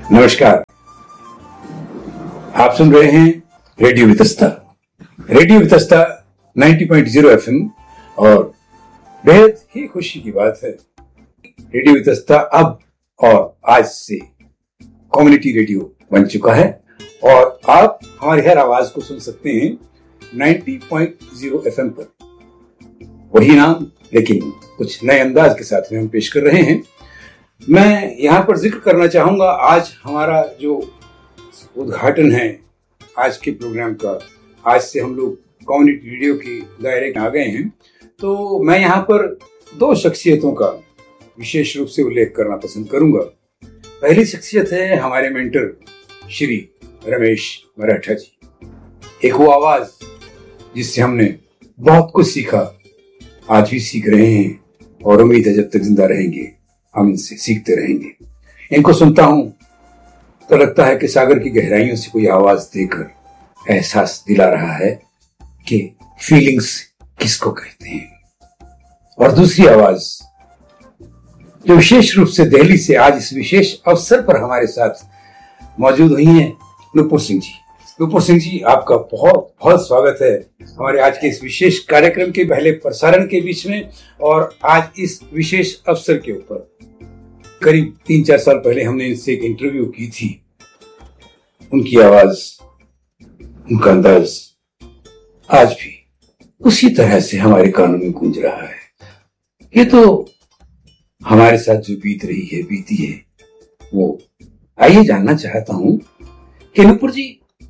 नमस्कार, आप सुन रहे हैं रेडियो वितस्ता 90.0 FM और बेहद ही खुशी की बात है, रेडियो वितस्ता अब और आज से कम्युनिटी रेडियो बन चुका है और आप हमारी हर आवाज को सुन सकते हैं 90.0 FM पर। वही नाम लेकिन कुछ नए अंदाज के साथ में हम पेश कर रहे हैं। मैं यहाँ पर जिक्र करना चाहूंगा, आज हमारा जो उद्घाटन है आज के प्रोग्राम का, आज से हम लोग कम्युनिटी रेडियो के दायरे में आ गए हैं, तो मैं यहाँ पर दो शख्सियतों का विशेष रूप से उल्लेख करना पसंद करूंगा। पहली शख्सियत है हमारे मेंटर श्री रमेश मराठा जी, एक वो आवाज जिससे हमने बहुत कुछ सीखा, आज भी सीख रहे हैं और उम्मीद है जब तक जिंदा रहेंगे हम इनसे सीखते रहेंगे। इनको सुनता हूं तो लगता है कि सागर की गहराइयों से कोई आवाज देकर एहसास दिला रहा है कि फीलिंग्स किसको कहते हैं। और दूसरी आवाज जो विशेष रूप से दिल्ली से आज इस विशेष अवसर पर हमारे साथ मौजूद हुई हैं, नुपुर सिंह जी। नुपुर सिंह जी, आपका बहुत बहुत स्वागत है हमारे आज के इस विशेष कार्यक्रम के पहले प्रसारण के बीच में और आज इस विशेष अवसर के ऊपर। करीब 3-4 साल पहले हमने इनसे एक इंटरव्यू की थी। उनकी आवाज, उनका अंदाज आज भी उसी तरह से हमारे कानों में गूंज रहा है। ये तो हमारे साथ जो बीती है वो। आइए जानना चाहता हूं कि नुपुर जी,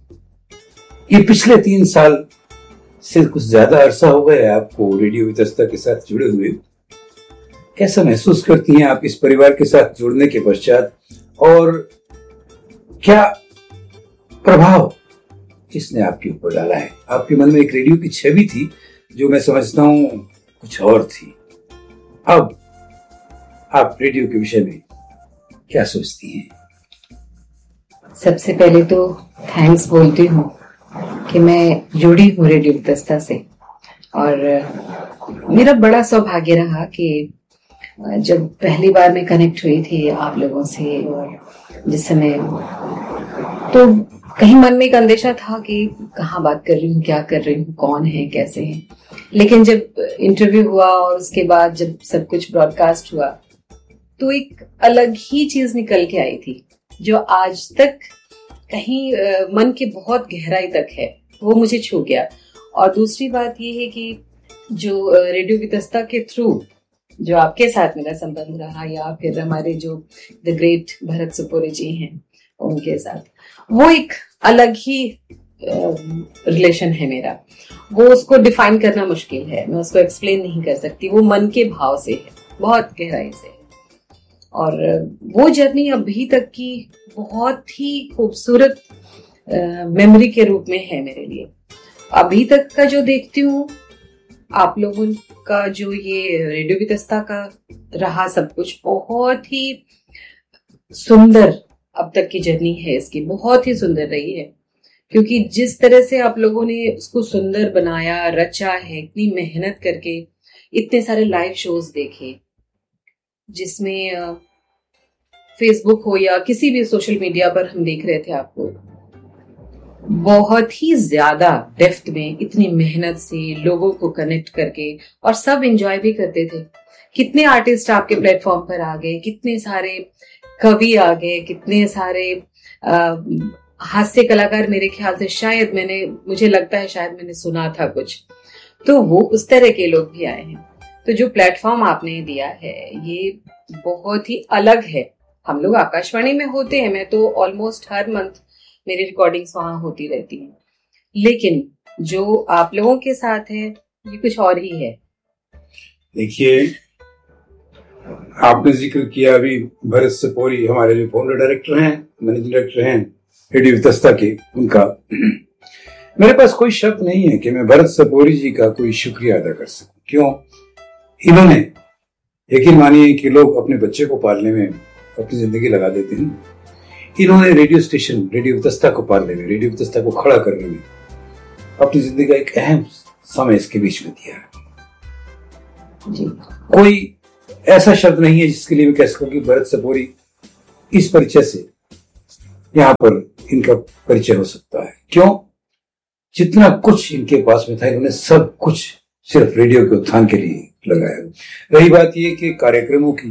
ये पिछले 3 साल से कुछ ज्यादा अरसा हो गया आपको रेडियो वितस्ता के साथ जुड़े हुए, कैसा महसूस करती हैं आप इस परिवार के साथ जुड़ने के पश्चात, और क्या प्रभाव इसने आपके ऊपर डाला है? आपके मन में एक रेडियो की छवि थी जो मैं समझता हूं कुछ और थी, अब आप रेडियो के विषय में क्या सोचती हैं? सबसे पहले तो थैंक्स बोलती हूँ कि मैं जुड़ी हूँ रेडियो वितस्ता से, और मेरा बड़ा सौभाग्य रहा कि जब पहली बार मैं कनेक्ट हुई थी आप लोगों से, और जिस समय तो कहीं मन में एक अंदेशा था कि कहाँ बात कर रही हूँ, क्या कर रही हूँ, कौन है, कैसे है। लेकिन जब इंटरव्यू हुआ और उसके बाद जब सब कुछ ब्रॉडकास्ट हुआ तो एक अलग ही चीज निकल के आई थी जो आज तक कहीं मन के बहुत गहराई तक है, वो मुझे छू गया। और दूसरी बात ये है कि जो रेडियो वितस्ता के थ्रू जो आपके साथ मेरा संबंध रहा, या फिर हमारे जो द ग्रेट भरत सुपोरे जी हैं उनके साथ, वो एक अलग ही रिलेशन है मेरा। वो उसको डिफाइन करना मुश्किल है, मैं उसको एक्सप्लेन नहीं कर सकती। वो मन के भाव से है, बहुत गहराई से है, और वो जर्नी अभी तक की बहुत ही खूबसूरत मेमोरी के रूप में है मेरे लिए। अभी तक का जो देखती हूँ, आप लोगों का जो ये रेडियो वितस्ता का रहा सब कुछ, बहुत ही सुंदर अब तक की जर्नी है इसकी, बहुत ही सुंदर रही है। क्योंकि जिस तरह से आप लोगों ने उसको सुंदर बनाया, रचा है, इतनी मेहनत करके, इतने सारे लाइव शोज देखे जिसमें फेसबुक हो या किसी भी सोशल मीडिया पर हम देख रहे थे आपको, बहुत ही ज्यादा डेप्थ में इतनी मेहनत से लोगों को कनेक्ट करके, और सब एंजॉय भी करते थे। कितने आर्टिस्ट आपके प्लेटफॉर्म पर आ गए, कितने सारे कवि आ गए, कितने सारे हास्य कलाकार। मेरे ख्याल से शायद मुझे लगता है शायद मैंने सुना था कुछ, तो वो उस तरह के लोग भी आए हैं। तो जो प्लेटफॉर्म आपने दिया है ये बहुत ही अलग है। हम लोग आकाशवाणी में होते हैं, मैं तो ऑलमोस्ट हर मंथ मेरी रिकॉर्डिंग्स वहां होती रहती हैं, लेकिन जो आप लोगों के साथ है ये कुछ और ही है। देखिए, आपने जिक्र किया अभी भरत सुपोरी, हमारे जो फाउंडर डायरेक्टर हैं, मैनेजिंग डायरेक्टर हैं रेडियो वितस्ता के, उनका मेरे पास कोई शब्द नहीं है कि मैं भरत सुपोरी जी का कोई शुक्रिया अदा कर सकूं। क्यों? इन्होंने, यकीन मानिए कि लोग अपने बच्चे को पालने में अपनी जिंदगी लगा देते हैं, इन्होंने रेडियो स्टेशन रेडियो वितस्ता को पालने में, रेडियो वितस्ता को खड़ा करने में अपनी जिंदगी का एक अहम समय इसके बीच में दिया है जी। कोई ऐसा शब्द नहीं है जिसके लिए मैं कह सकूं कि भरत सुपोरी इस परिचय से यहाँ पर इनका परिचय हो सकता है। क्यों? जितना कुछ इनके पास में था इन्होंने सब कुछ सिर्फ रेडियो के उत्थान के लिए लगाया। रही बात ये कि कार्यक्रमों की,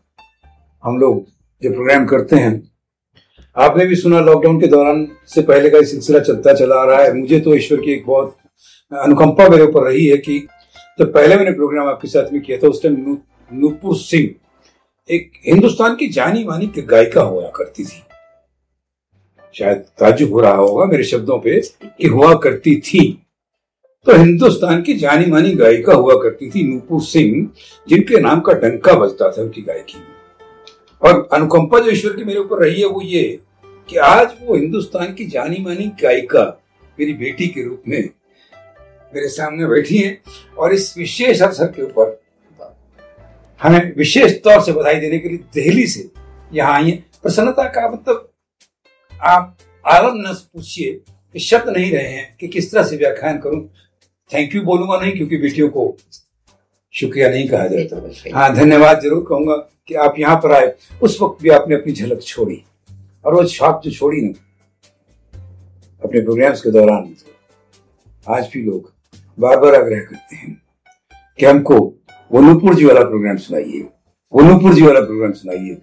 हम लोग जो प्रोग्राम करते हैं, आपने भी सुना लॉकडाउन के दौरान से पहले का सिलसिला चलता चला आ रहा है। मुझे तो ईश्वर की एक बहुत अनुकंपा मेरे ऊपर रही है कि जब पहले मैंने प्रोग्राम आपके साथ में किया था उस टाइम नूपुर सिंह एक हिंदुस्तान की जानी मानी गायिका हुआ करती थी। शायद ताज्जुब हो रहा होगा मेरे शब्दों पे कि हुआ करती थी। तो हिंदुस्तान की जानी मानी गायिका हुआ करती थी नूपुर सिंह, जिनके नाम का डंका बजता था उनकी गायकी में। और अनुकंपा जो ईश्वर की मेरे ऊपर रही है वो ये कि आज वो हिंदुस्तान की जानी मानी गायिका मेरी बेटी के रूप में मेरे सामने बैठी है और इस विशेष अवसर के ऊपर हमें विशेष तौर से बधाई देने के लिए दिल्ली से यहाँ आई है। प्रसन्नता का मतलब आप आलम न पूछिए कि शब्द नहीं रहे हैं कि किस तरह से व्याख्यान करूं। थैंक यू बोलूंगा नहीं, क्योंकि बेटियों को शुक्रिया नहीं कहा जाता। हाँ, धन्यवाद जरूर कहूंगा कि आप यहाँ पर आए। उस वक्त भी आपने अपनी झलक छोड़ी और वो छाप जो छोड़ी ना अपने प्रोग्राम्स के दौरान, आज भी लोग बार बार आग्रह करते हैं कि हमको वो नूपुर जी वाला प्रोग्राम सुनाइए, वो नूपुर जी वाला प्रोग्राम सुनाइए।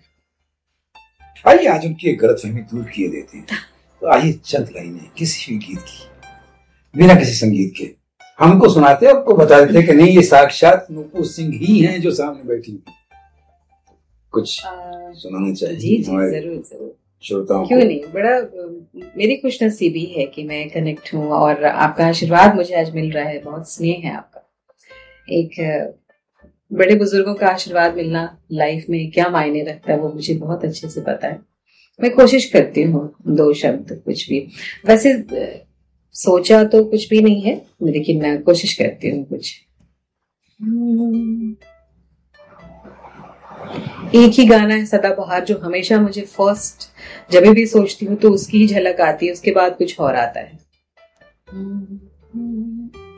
आइए आज उनकी एक गलतफहमी दूर किए देते हैं। तो आइए चंद लाइनें किसी भी गीत की बिना किसी संगीत के हमको सुनाते हैं, आपको बता देते हैं कि नहीं ये साक्षात नूपुर सिंह ही हैं जो सामने बैठी। कुछ सुनाना चाहिए। जी जरूर जरूर, श्रोताओं क्यों नहीं। बड़ा मेरी खुशनसीबी है कि मैं कनेक्ट हूँ और आपका आशीर्वाद मुझे आज मिल रहा है। बहुत स्नेह है आपका। एक बड़े बुजुर्गों का आशीर्वाद मिलना लाइफ में क्या मायने रखता है वो मुझे बहुत अच्छे से पता है। मैं कोशिश करती हूँ 2 शब्द कुछ भी, वैसे सोचा तो कुछ भी नहीं है, लेकिन मैं कोशिश करती हूँ कुछ। एक ही गाना है सदाबहार जो हमेशा मुझे फर्स्ट जब भी सोचती हूँ तो उसकी ही झलक आती है, उसके बाद कुछ और आता है।